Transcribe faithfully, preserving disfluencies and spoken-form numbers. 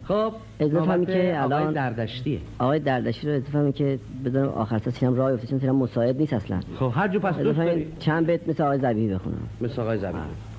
خب اجازه فهمی که آقای الان دردشتیه. آقای دردشتی رو اجازه فهمی که بدون آخر تا سینم راه افتاد، چون سینم مساعد نیست اصلا. خب هر جو پس دوست اجازه فهمی داری چند بیت مثل آقای زبیحی بخونم. مثل آقای زبیحی.